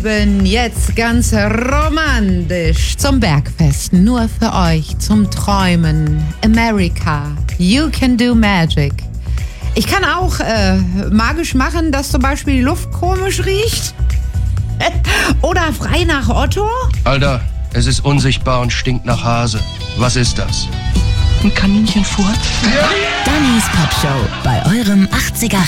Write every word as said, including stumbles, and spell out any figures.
Lieben, jetzt ganz romantisch zum Bergfest, nur für euch, zum Träumen. America, you can do magic. Ich kann auch äh, magisch machen, dass zum Beispiel die Luft komisch riecht. Oder frei nach Otto. Alter, es ist unsichtbar und stinkt nach Hase. Was ist das? Ein Kaninchenfurz? Dannys Pop Show bei eurem achtziger